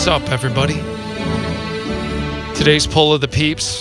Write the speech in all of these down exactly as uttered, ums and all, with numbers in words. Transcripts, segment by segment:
What's up, everybody? Today's poll of the peeps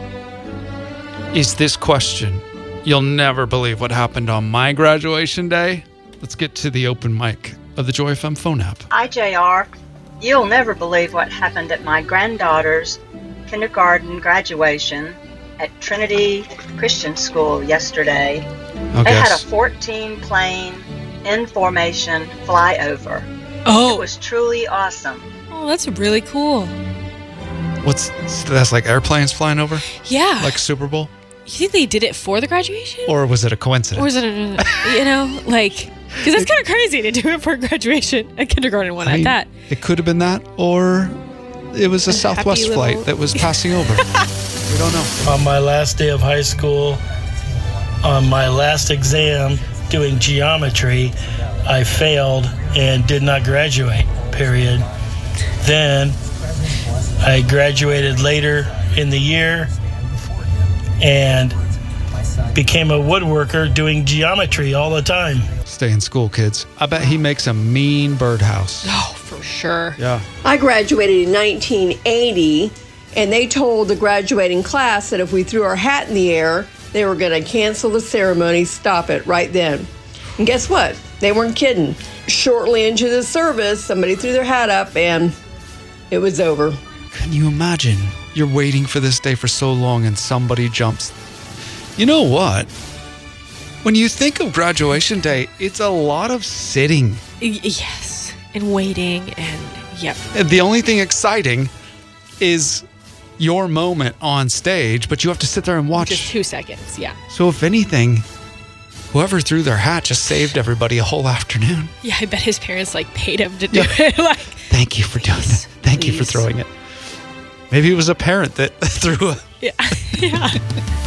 is this question. You'll never believe what happened on my graduation day. Let's get to the open mic of the Joy F M phone app. Hi, J R. You'll never believe what happened at my granddaughter's kindergarten graduation at Trinity Christian School yesterday. Oh, they guess. had a fourteen plane in formation flyover. Oh. It was truly awesome. Oh, that's really cool. What's that's like airplanes flying over? Yeah. Like Super Bowl? You think they did it for the graduation? Or was it a coincidence? Or is it, a, you know, like, because that's kind of crazy to do it for graduation, a kindergarten one I at mean, that. It could have been that, or it was a, A Southwest happy flight little- that was passing over. We don't know. On my last day of high school, on my last exam doing geometry, I failed and did not graduate, period. Then I graduated later in the year and became a woodworker doing geometry all the time. Stay in school, kids. I bet he makes a mean birdhouse. Oh, for sure. Yeah. I graduated in nineteen eighty, and they told the graduating class that if we threw our hat in the air, they were going to cancel the ceremony, stop it right then. And guess what? They weren't kidding. Shortly into the service, somebody threw their hat up, and it was over. Can you imagine? You're waiting for this day for so long and somebody jumps. You know what? When you think of graduation day, it's a lot of sitting. Y- yes. And waiting and, yep. And the only thing exciting is your moment on stage, but you have to sit there and watch. Just two seconds, yeah. So if anything, whoever threw their hat just saved everybody a whole afternoon. Yeah, I bet his parents, like, paid him to do Yeah. it. Like, Thank you for doing Please, it. Thank you for please. throwing it. Maybe it was a parent that threw a... yeah. Yeah.